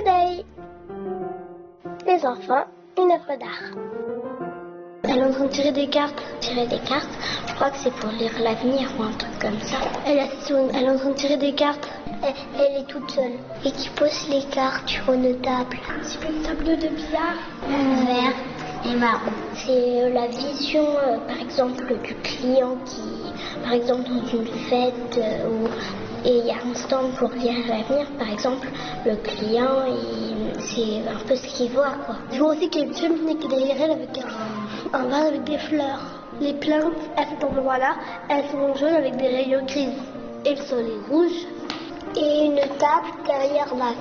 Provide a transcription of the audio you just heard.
Today. Les enfants, une œuvre d'art. Elle est en train de tirer des cartes. Tirer des cartes, je crois que c'est pour lire l'avenir ou un truc comme ça. Elle est en train de tirer des cartes. Elle est toute seule. Et qui pose les cartes sur une table. Sur une table de billard. Vert et marron. C'est la vision, par exemple, du client qui, par exemple, dans une fête où et il y a un stand pour lire l'avenir, par exemple, le client, c'est un peu ce qu'il voit, quoi. Je vois aussi qu'il y a une cheminée qui est derrière elle avec un vase avec des fleurs. Les plantes à cet endroit-là, elles sont jaunes avec des rayons grises. Et le sol est rouge. Et une table derrière la